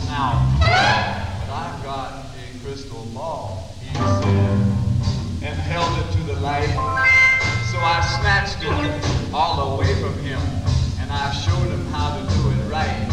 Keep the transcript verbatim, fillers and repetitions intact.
Now, but I've got a crystal ball, he said, and held it to the light. So I snatched it all away from him, and I showed him how to do it right.